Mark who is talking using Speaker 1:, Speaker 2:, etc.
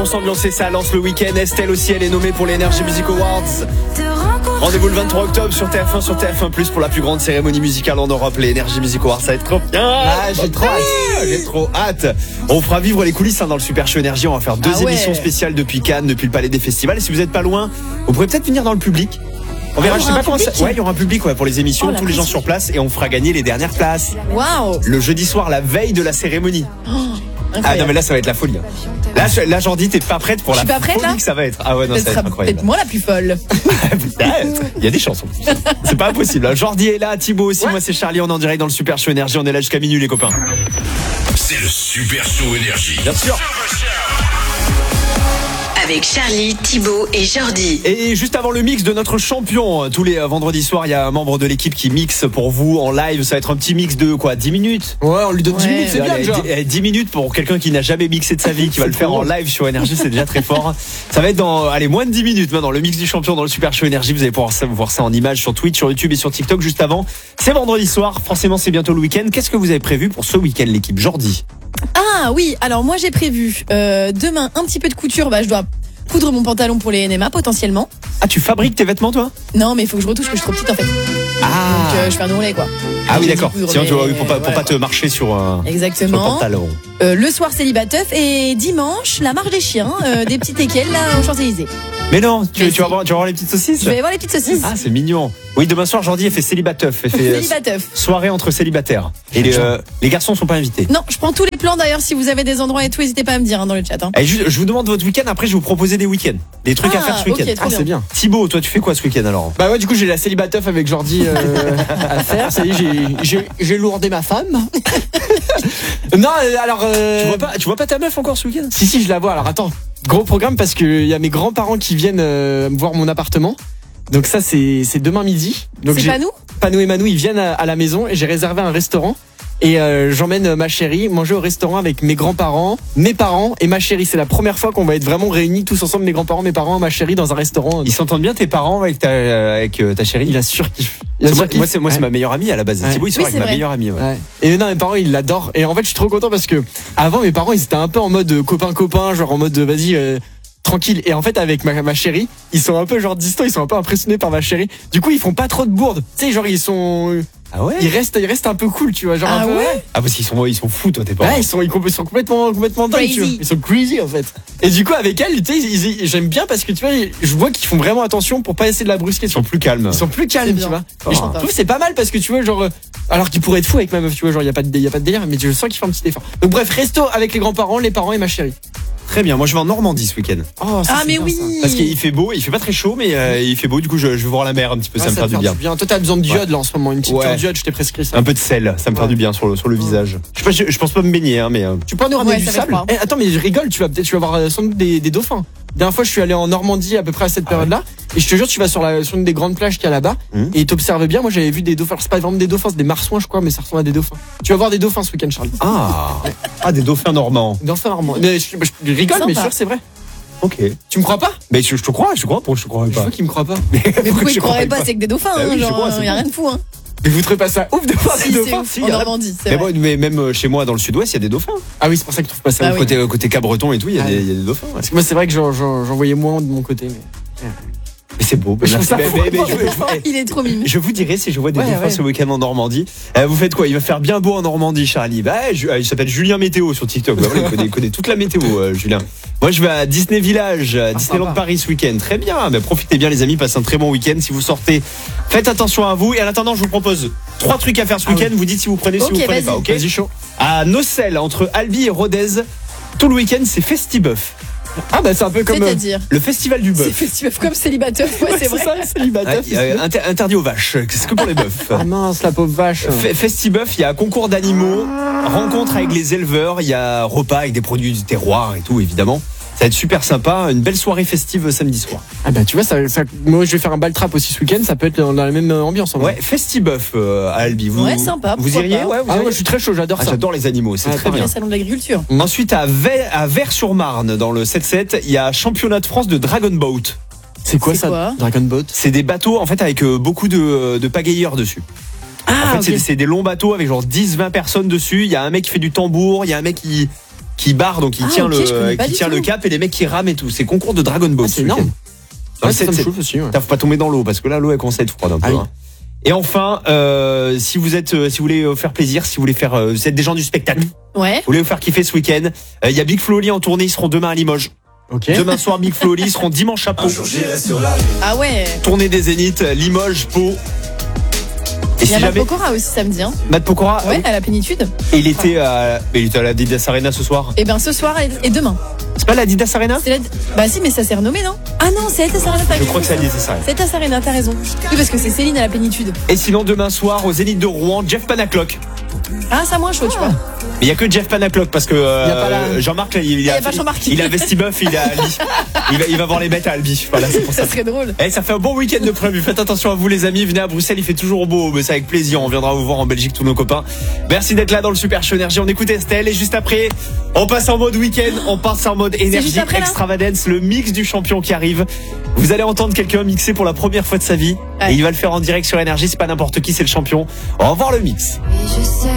Speaker 1: pour s'ambiancer, ça lance le week-end. Estelle aussi, elle est nommée pour les Energy Music Awards. Rendez-vous le 23 octobre sur TF1, sur TF1+, pour la plus grande cérémonie musicale en Europe, les Energy Music Awards. Ça va être trop bien. J'ai trop hâte. On fera vivre les coulisses dans le Super Show Énergie. On va faire 2 émissions spéciales depuis Cannes, depuis le Palais des Festivals. Et si vous n'êtes pas loin, vous pourrez peut-être venir dans le public. On verra, je sais pas comment ça. Ouais, il y aura un public pour les émissions, tous les gens sur place, et on fera gagner les dernières places.
Speaker 2: Waouh.
Speaker 1: Le jeudi soir, la veille de la cérémonie. Ah non mais là ça va être la folie. Là Jordi, t'es pas prête pour la folie que ça va être. Ah ouais non, ça va être incroyable.
Speaker 2: Peut-être moi la plus folle.
Speaker 1: Peut-être. Il y a des chansons. C'est pas impossible. Jordi est là, Thibaut aussi, moi c'est Charlie, on est en direct dans le Super Show Énergie, on est là jusqu'à minuit les copains.
Speaker 3: C'est le Super Show Énergie.
Speaker 1: Bien sûr.
Speaker 4: Avec Charlie, Thibaut et Jordi.
Speaker 1: Et juste avant le mix de notre champion, tous les vendredis soirs, il y a un membre de l'équipe qui mixe pour vous en live. Ça va être un petit mix de 10 minutes.
Speaker 5: Ouais, on lui donne 10 minutes, c'est bien déjà.
Speaker 1: 10 minutes pour quelqu'un qui n'a jamais mixé de sa vie, qui va le faire en live sur Énergie, c'est déjà très fort. Ça va être dans moins de 10 minutes maintenant, le mix du champion dans le Super Show Énergie. Vous allez pouvoir voir ça en images sur Twitch, sur YouTube et sur TikTok juste avant. C'est vendredi soir, forcément c'est bientôt le week-end. Qu'est-ce que vous avez prévu pour ce week-end l'équipe Jordi?
Speaker 2: Ah oui, alors moi j'ai prévu demain un petit peu de couture, je dois coudre mon pantalon pour les NMA potentiellement.
Speaker 1: Ah, tu fabriques tes vêtements toi?
Speaker 2: Non, mais il faut que je retouche, que je suis trop petite en fait.
Speaker 1: Ah.
Speaker 2: Donc je fais un ourlet quoi.
Speaker 1: Ah oui d'accord. Sinon tu vois, pour pas te marcher sur
Speaker 2: exactement.
Speaker 1: Sur le pantalon.
Speaker 2: Le soir c'est Libateuf et dimanche la marche des chiens, des petits teckels là aux Champs-Élysées.
Speaker 1: Mais non, tu vas voir les petites saucisses.
Speaker 2: Je vais voir les petites saucisses.
Speaker 1: Ah, c'est mignon. Oui, demain soir, Jordi, elle fait célibateuf. Soirée entre célibataires. Et les garçons sont pas invités.
Speaker 2: Non, je prends tous les plans d'ailleurs. Si vous avez des endroits et tout, n'hésitez pas à me dire dans le chat.
Speaker 1: Et je vous demande votre week-end. Après, je vais vous proposer des week-ends, des trucs à faire ce week-end.
Speaker 2: Okay,
Speaker 5: c'est bien.
Speaker 1: Thibaut, toi, tu fais quoi ce week-end alors?
Speaker 5: Bah ouais, du coup, j'ai la célibateuf avec Jordi à faire. Ça y est, j'ai lourdé ma femme. Non, alors.
Speaker 1: Tu vois pas ta meuf encore ce week-end?
Speaker 5: Si, je la vois. Alors attends, gros programme parce que y a mes grands-parents qui viennent voir mon appartement. Donc ça c'est demain midi. Donc
Speaker 2: c'est
Speaker 5: Panou et Manou, ils viennent à la maison et j'ai réservé un restaurant. Et j'emmène ma chérie manger au restaurant avec mes grands-parents, mes parents et ma chérie. C'est la première fois qu'on va être vraiment réunis tous ensemble, mes grands-parents, mes parents, ma chérie dans un restaurant.
Speaker 1: Ils s'entendent bien tes parents avec ta chérie?
Speaker 5: Il a surkiffé.
Speaker 1: Moi c'est ma meilleure amie à la base. Thibaut il sort avec ma meilleure amie. Ouais.
Speaker 5: Et non, mes parents ils l'adorent. Et en fait je suis trop content parce que avant mes parents ils étaient un peu en mode copain, genre en mode vas-y tranquille. Et en fait avec ma chérie ils sont un peu genre distants, ils sont un peu impressionnés par ma chérie. Du coup ils font pas trop de bourde. Tu sais genre ils sont...
Speaker 1: Ah ouais.
Speaker 5: Ils restent un peu cool, tu vois, genre un peu.
Speaker 2: Ouais.
Speaker 1: Ah parce qu'ils sont fous toi tes parents.
Speaker 5: Ouais, ils sont complètement dingues, tu vois. Ils sont crazy en fait. Et du coup avec elle, tu sais, j'aime bien parce que tu vois, je vois qu'ils font vraiment attention pour pas essayer de la brusquer.
Speaker 1: Ils sont plus calmes.
Speaker 5: Tu vois. Et je trouve c'est pas mal parce que tu vois genre alors qu'ils pourraient être fous avec ma meuf, tu vois, genre y a pas de délire, mais je sens qu'ils font un petit effort. Donc bref, resto avec les grands-parents, les parents et ma chérie.
Speaker 1: Très bien, moi je vais en Normandie ce week-end.
Speaker 2: Oh, mais oui.
Speaker 1: Parce qu'il fait beau, il fait pas très chaud, mais il fait beau. Du coup, je vais voir la mer un petit peu, ça me fait du bien.
Speaker 5: Toi, t'as besoin de diode là en ce moment, une petite diode, je t'ai prescrit ça.
Speaker 1: Un peu de sel, ça me fait du bien sur le visage. Je pense pas me baigner, mais.
Speaker 5: Tu peux nous ramener du sable? Attends, mais je rigole, tu vas voir sans doute des dauphins. La dernière fois, je suis allé en Normandie à peu près à cette période-là, et je te jure, tu vas sur une des grandes plages qu'il y a là-bas, et t'observes bien. Moi, j'avais vu des dauphins. C'est pas vraiment des dauphins, c'est des marsouins, je crois, mais ça ressemble à des dauphins. Tu vas voir des dauphins ce week-end, Charles.
Speaker 1: Des dauphins normands.
Speaker 5: Dauphins normands. Mais je rigole, mais sûr, c'est vrai.
Speaker 1: Ok.
Speaker 5: Tu me crois pas?
Speaker 1: Mais je te crois. Pourquoi je te crois pas?
Speaker 5: Je vois qu'il me croit pas.
Speaker 2: Mais pourquoi il croirait pas? C'est que des dauphins, genre, y a rien de fou, hein.
Speaker 5: Mais vous trouvez pas ça ouf de voir des dauphins?
Speaker 2: En Normandie, c'est vrai.
Speaker 1: Mais même chez moi dans le sud-ouest, il y a des dauphins.
Speaker 5: Ah oui, c'est pour ça que tu trouves pas ça.
Speaker 1: Côté Cap-Breton et tout, il y a des dauphins.
Speaker 5: Parce que moi, c'est vrai que j'en voyais moins de mon côté,
Speaker 1: Mais c'est beau.
Speaker 2: Il est trop mignon.
Speaker 1: Je vous dirai si je vois des dauphins ce week-end en Normandie. Vous faites quoi? Il va faire bien beau en Normandie, Charlie. Il s'appelle Julien Météo sur TikTok. Il connaît toute la météo, Julien. Moi, je vais à Disney Village, Disneyland Paris ce week-end. Très bien. Profitez bien, les amis. Passez un très bon week-end. Si vous sortez, faites attention à vous. Et en attendant, je vous propose 3 trucs à faire ce week-end. Vous dites si vous prenez, si vous prenez pas. Ok.
Speaker 5: Vas-y, chaud.
Speaker 1: À Nocelles, entre Albi et Rodez, tout le week-end, c'est Festibuff.
Speaker 5: Ah bah c'est un peu comme
Speaker 1: le festival du bœuf.
Speaker 2: C'est festival comme célibateuf, c'est vrai.
Speaker 5: Ça, célibateuf.
Speaker 1: Interdit aux vaches, c'est que pour les bœufs.
Speaker 5: Ah mince, la pauvre vache.
Speaker 1: Festibuff, il y a concours d'animaux, rencontre avec les éleveurs, il y a repas avec des produits du terroir et tout évidemment. Ça va être super sympa, une belle soirée festive samedi soir.
Speaker 5: Ah bah tu vois, moi je vais faire un ball trap aussi ce week-end, ça peut être dans la même ambiance.
Speaker 1: Ouais, Festibuff à Albi.
Speaker 2: Sympa.
Speaker 1: Vous iriez?
Speaker 5: Moi je suis très chaud, j'adore ça.
Speaker 1: J'adore les animaux, c'est très bien.
Speaker 2: Le salon de l'agriculture.
Speaker 1: Ensuite à Vers-sur-Marne, dans le 7-7, il y a championnat de France de Dragon Boat.
Speaker 5: C'est quoi ça, Dragon Boat?
Speaker 1: C'est des bateaux en fait avec beaucoup de pagayeurs dessus. En fait, c'est des longs bateaux avec genre 10-20 personnes dessus. Il y a un mec qui fait du tambour, il y a un mec qui qui barre, donc il tient
Speaker 2: ok, je connais pas
Speaker 1: qui
Speaker 2: du
Speaker 1: tient
Speaker 2: tout.
Speaker 1: le cap et les mecs qui rament et tout. C'est concours de Dragon Ball.
Speaker 5: C'est énorme.
Speaker 1: Ouais,
Speaker 5: Ça me chauffe aussi. Ouais.
Speaker 1: Faut pas tomber dans l'eau parce que là l'eau elle commence à être froide un peu.
Speaker 5: Ah oui.
Speaker 1: Hein. Et enfin, si vous voulez faire plaisir, si vous voulez faire, vous êtes des gens du spectacle,
Speaker 2: Ouais.
Speaker 1: vous voulez vous faire kiffer ce week-end, il y a Big Flo et Oli en tournée, ils seront demain à Limoges.
Speaker 5: Ok.
Speaker 1: Demain soir Big Flo et Oli, ils seront dimanche à Pau.
Speaker 2: Ah ouais.
Speaker 1: Tournée des Zéniths, Limoges, Pau. Et
Speaker 2: Il y a
Speaker 1: si
Speaker 2: Matt
Speaker 1: jamais
Speaker 2: Pokora aussi samedi. Hein.
Speaker 1: Matt Pokora,
Speaker 2: Ouais, à la plénitude.
Speaker 1: et il était à l'Adidas Arena ce soir.
Speaker 2: Et ben ce soir et demain.
Speaker 1: C'est pas l'Adidas Arena?
Speaker 2: C'est bah si, mais ça s'est renommé, non? Ah non, c'est Adidas Arena.
Speaker 1: Je crois que c'est l'Adidas Arena.
Speaker 2: C'est Adidas Arena, t'as raison. Oui, parce que c'est Céline à la plénitude.
Speaker 1: Et sinon demain soir au Zénith de Rouen, Jeff Panaclock.
Speaker 2: Ah, ça moins chaud, tu vois.
Speaker 1: Mais il y a que Jeff Panaclock parce que
Speaker 5: pas la-
Speaker 1: Jean-Marc là,
Speaker 2: y a pas Jean-Marc.
Speaker 1: il a Vestibuff, il a Albi. il va voir les bêtes à Albi. Voilà, c'est pour ça.
Speaker 2: Ça serait drôle.
Speaker 1: Eh, ça fait un bon week-end de prévu. Faites attention à vous les amis. Venez à Bruxelles, il fait toujours beau, mais c'est avec plaisir. On viendra vous voir en Belgique, tous nos copains. Merci d'être là dans le Super Show Énergie. On écoute Estelle et juste après, on passe en mode week-end, on passe en mode énergie
Speaker 2: juste après, là
Speaker 1: extravagance, le mix du champion qui arrive. Vous allez entendre quelqu'un mixer pour la première fois de sa vie
Speaker 2: Ouais.
Speaker 1: et il va le faire en direct sur Énergie. C'est pas n'importe qui, c'est le champion. On va voir le mix.